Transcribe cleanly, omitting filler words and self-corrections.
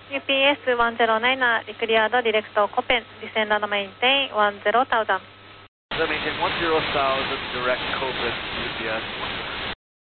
UPS 109, declared direct Copen, descend and maintain 10,000. Maintain 10,000, direct Copen, UPS.